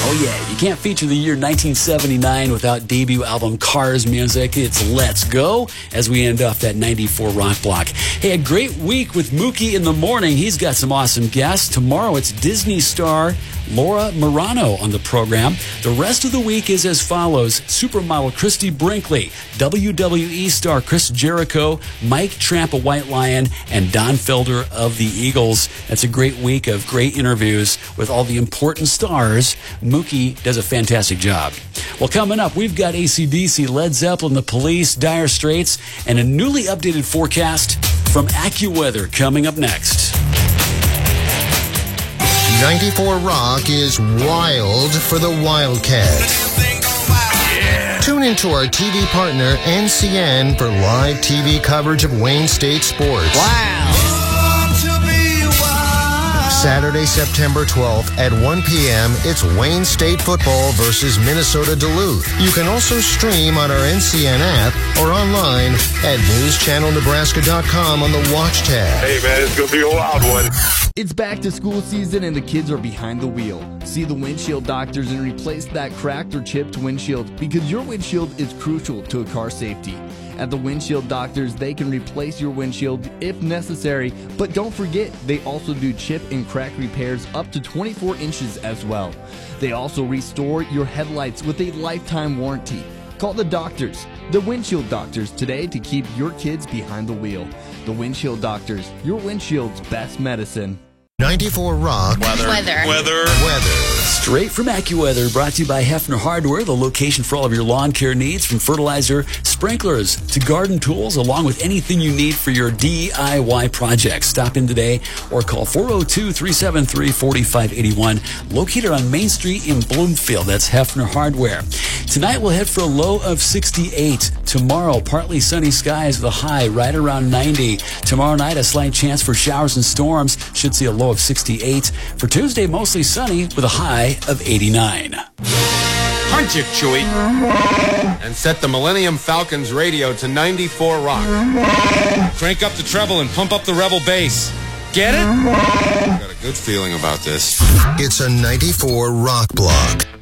Oh yeah, you can't feature the year 1979 without debut album Cars music. It's Let's Go as we end off that 94 rock block. Hey, a great week with Mookie in the morning. He's got some awesome guests. Tomorrow it's Disney star Laura Marano on the program. The rest of the week is as follows. Supermodel Christy Brinkley, WWE star Chris Jericho, Mike Tramp of White Lion, and Don Felder of the Eagles. That's a great week of great interviews with all the important stars. Mookie does a fantastic job. Well, coming up, we've got AC/DC, Led Zeppelin, The Police, Dire Straits, and a newly updated forecast from AccuWeather coming up next. 94 Rock is wild for the Wildcat. Yeah. Tune into our TV partner, NCN, for live TV coverage of Wayne State sports. Wow. Saturday, September 12th at 1 p.m., it's Wayne State football versus Minnesota Duluth. You can also stream on our NCN app or online at newschannelnebraska.com on the Watch tab. Hey, man, it's going to be a wild one. It's back to school season and the kids are behind the wheel. See the windshield doctors and replace that cracked or chipped windshield because your windshield is crucial to a car safety. At the Windshield Doctors, they can replace your windshield if necessary, but don't forget, they also do chip and crack repairs up to 24 inches as well. They also restore your headlights with a lifetime warranty. Call the doctors, the Windshield Doctors, today to keep your kids behind the wheel. The Windshield Doctors, your windshield's best medicine. 94 Rock. Weather. Straight from AccuWeather, brought to you by Hefner Hardware, the location for all of your lawn care needs, from fertilizer, sprinklers, to garden tools, along with anything you need for your DIY projects. Stop in today or call 402-373-4581, located on Main Street in Bloomfield. That's Hefner Hardware. Tonight we'll head for a low of 68. Tomorrow, partly sunny skies with a high right around 90. Tomorrow night, a slight chance for showers and storms. Should see a low of 68. For Tuesday, mostly sunny with a high of 89. Punch it, Chewie. And set the Millennium Falcons radio to 94 Rock. Crank up the treble and pump up the Rebel bass. Get it? Got a good feeling about this. It's a 94 Rock block.